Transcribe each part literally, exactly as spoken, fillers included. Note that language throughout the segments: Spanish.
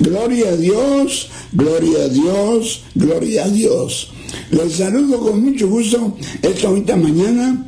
Gloria a Dios, gloria a Dios, gloria a Dios. Les saludo con mucho gusto esta bonita mañana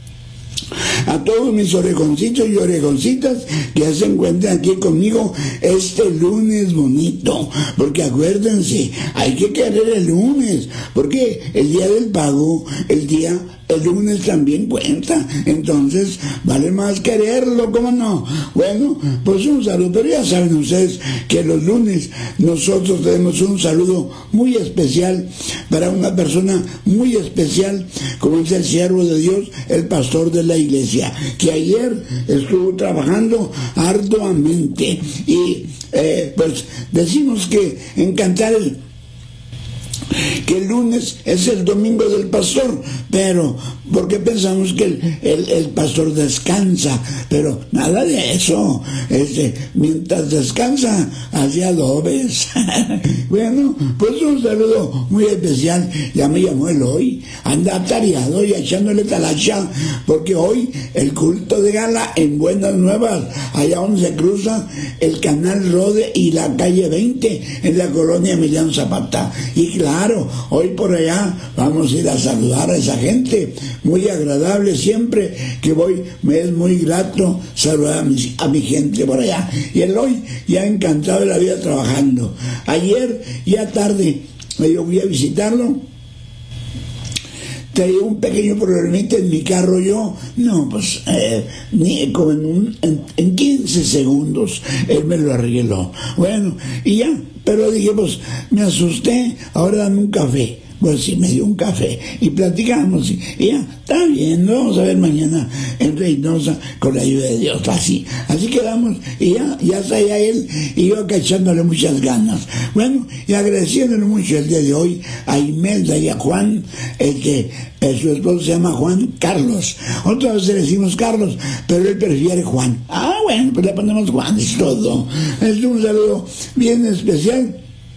a todos mis orejoncitos y orejoncitas que se encuentran aquí conmigo este lunes bonito, porque acuérdense, hay que querer el lunes, porque el día del pago, el día el lunes también cuenta, entonces vale más quererlo, ¿cómo no? Bueno, pues un saludo, pero ya saben ustedes que los lunes nosotros tenemos un saludo muy especial para una persona muy especial, como es el siervo de Dios, el pastor de la iglesia, que ayer estuvo trabajando arduamente, y eh, pues decimos que en Cantares que el lunes es el domingo del pastor, pero porque pensamos que el, el, el pastor descansa, pero nada de eso. Este, mientras descansa, hace adobes. Bueno, pues un saludo muy especial. Ya me llamó el hoy, anda atareado y echándole talacha, porque hoy el culto de gala en Buenas Nuevas, allá donde se cruza el canal Rode y la calle veinte, en la colonia Emiliano Zapata. Y claro, hoy por allá vamos a ir a saludar a esa gente, muy agradable. Siempre que voy me es muy grato saludar a mi, a mi gente por allá. Y el hoy ya encantado de la vida trabajando. Ayer ya tarde yo fui a visitarlo, traía un pequeño problemita en mi carro yo, no, pues eh, ni, como en, un, en, en quince segundos él me lo arregló. Bueno, y ya, pero dije, pues me asusté, ahora dame un café. Pues sí, me dio un café y platicamos y, y ya, está bien, nos vamos a ver mañana en Reynosa con la ayuda de Dios, así, así quedamos y ya, ya está ya él y yo acá echándole muchas ganas. Bueno, y agradeciéndole mucho el día de hoy a Imelda y a Juan, el que eh, su esposo se llama Juan Carlos, otra vez le decimos Carlos, pero él prefiere Juan. Ah, bueno, pues le ponemos Juan, es todo. Es un saludo bien especial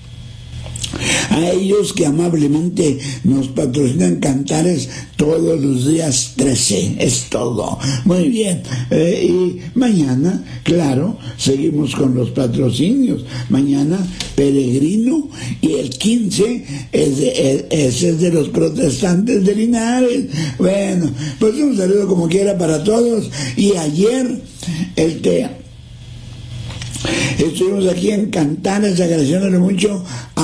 a ellos que amablemente nos patrocinan Cantares todos los días trece, es todo. Muy bien, eh, y mañana, claro, seguimos con los patrocinios. Mañana Peregrino, y el quince es de, es, es de los protestantes de Linares. Bueno, pues un saludo como quiera para todos. Y ayer el te estuvimos aquí en Cantares agradeciéndole mucho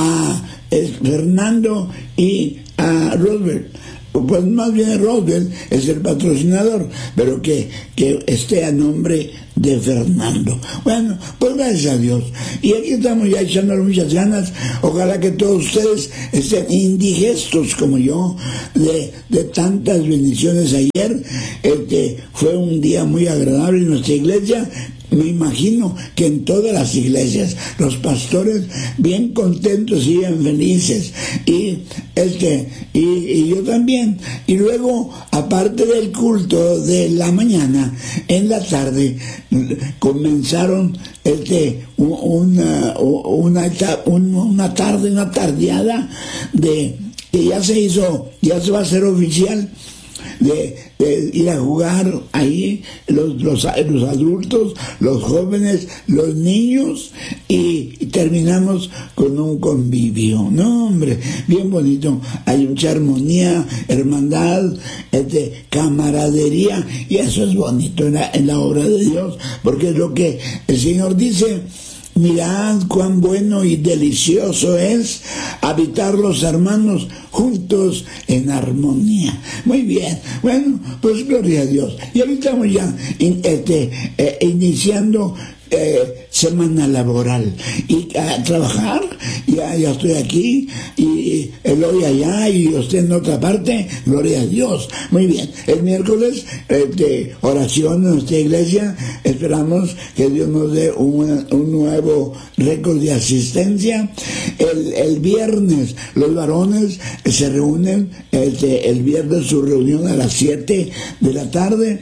a eh, Fernando y a Roosevelt. Pues más bien Roosevelt es el patrocinador, pero que, que esté a nombre de Fernando. Bueno, pues gracias a Dios. Y aquí estamos ya echándole muchas ganas. Ojalá que todos ustedes estén indigestos como yo de, de tantas bendiciones ayer. Este fue un día muy agradable en nuestra iglesia. Me imagino que en todas las iglesias los pastores bien contentos y bien felices, y este y, y yo también. Y luego, aparte del culto de la mañana, en la tarde comenzaron este una una, una, una tarde una tardeada de que ya se hizo, ya se va a hacer oficial, de, de ir a jugar ahí los, los, los adultos, los jóvenes, los niños, y, y terminamos con un convivio. No, hombre, bien bonito. Hay mucha armonía, hermandad, este, camaradería, y eso es bonito en la, en la obra de Dios, porque es lo que el Señor dice: mirad cuán bueno y delicioso es habitar los hermanos juntos en armonía. Muy bien, bueno, pues gloria a Dios. Y ahorita estamos ya in, este, eh, iniciando eh, semana laboral y a trabajar. Ya, ya estoy aquí y el hoy allá y usted en otra parte. Gloria a Dios. Muy bien, el miércoles eh, de oración en nuestra iglesia, esperamos que Dios nos dé un, un nuevo récord de asistencia. El, el viernes los varones se reúnen, este, el viernes su reunión a las siete de la tarde,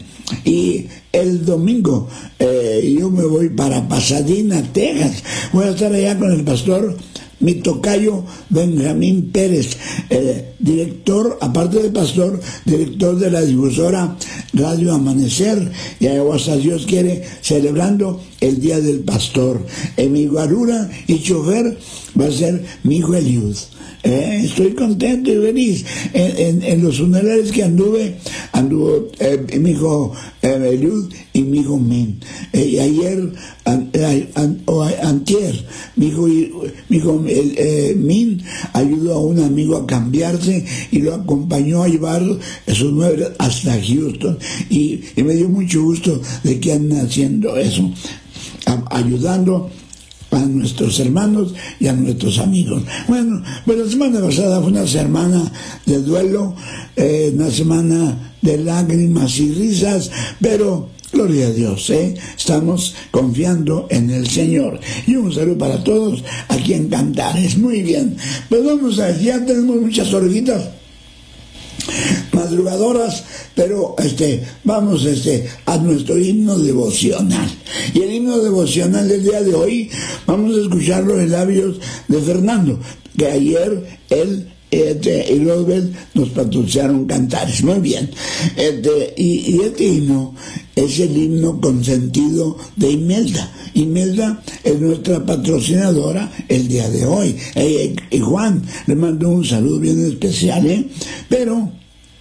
y el domingo eh, yo me voy para Pasadena, Texas. Voy a estar allá con el pastor mi tocayo Benjamín Pérez, eh, director, aparte de pastor, director de la difusora Radio Amanecer, y hasta Dios quiere, celebrando el Día del Pastor. En mi guarura y chofer va a ser mi hijo Eliud. Eh, estoy contento y feliz. En, en, en los funerales que anduve, anduvo eh, mi hijo eh, Eliud y mi hijo Min. Eh, y ayer, an, an, o antier, mi hijo, mi hijo el, eh, Min ayudó a un amigo a cambiarse y lo acompañó a llevar esos muebles hasta Houston. Y, y me dio mucho gusto de que andan haciendo eso, a, ayudando a nuestros hermanos y a nuestros amigos. Bueno, pues la semana pasada fue una semana de duelo, eh, una semana de lágrimas y risas, pero gloria a Dios, ¿eh? Estamos confiando en el Señor. Y un saludo para todos aquí en Cantares. Muy bien, pues vamos a ver, ya tenemos muchas orejitas madrugadoras, pero este vamos este a nuestro himno devocional. Y el himno devocional del día de hoy vamos a escucharlo en labios de Fernando, que ayer él este, y Rosbel nos patrocinaron Cantares. Muy bien, este, y, y este himno es el himno consentido de Imelda. Imelda es nuestra patrocinadora el día de hoy. Eh, y Juan le mando un saludo bien especial, ¿eh? Pero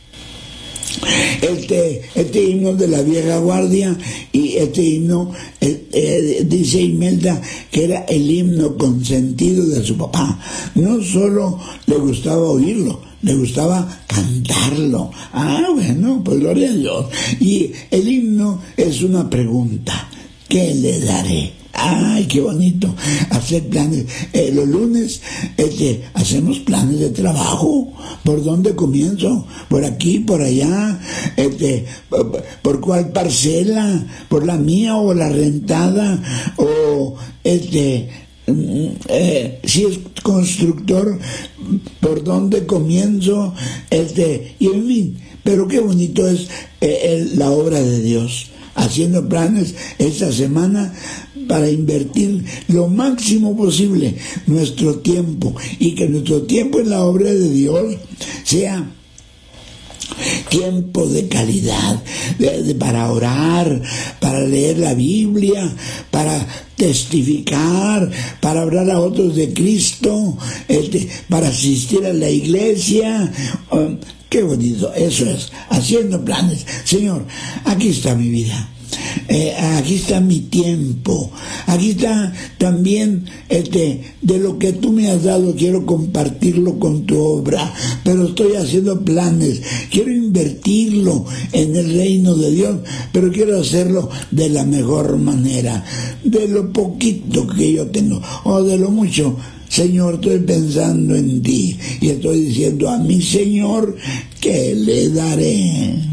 Este, este himno de la vieja guardia, y este himno eh, eh, dice Imelda que era el himno consentido de su papá. No solo le gustaba oírlo, le gustaba cantarlo. Ah, bueno, pues gloria a Dios. Y el himno es una pregunta: ¿qué le daré? Ay, qué bonito hacer planes. Eh, los lunes este, hacemos planes de trabajo. ¿Por dónde comienzo? ¿Por aquí, por allá? Este, ¿por, por cuál parcela? ¿Por la mía o la rentada? O este... Eh, si es constructor, ¿por dónde comienzo? Este, y en fin, pero qué bonito es eh, el, la obra de Dios, haciendo planes esta semana para invertir lo máximo posible nuestro tiempo, y que nuestro tiempo en la obra de Dios sea tiempo de calidad, de, de, para orar, para leer la Biblia, para testificar, para hablar a otros de Cristo, este, para asistir a la iglesia. Um, qué bonito, eso es, haciendo planes. Señor, aquí está mi vida. Eh, aquí está mi tiempo, aquí está también este, de lo que tú me has dado, quiero compartirlo con tu obra, pero estoy haciendo planes, quiero invertirlo en el reino de Dios, pero quiero hacerlo de la mejor manera, de lo poquito que yo tengo, o de lo mucho. Señor, estoy pensando en ti y estoy diciendo a mi Señor que le daré.